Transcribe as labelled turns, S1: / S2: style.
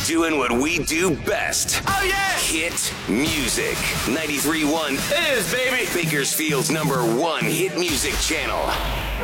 S1: Doing what we do best.
S2: Oh, yeah!
S1: Hit music. 93.1
S2: It is, baby.
S1: Bakersfield's #1 hit music channel.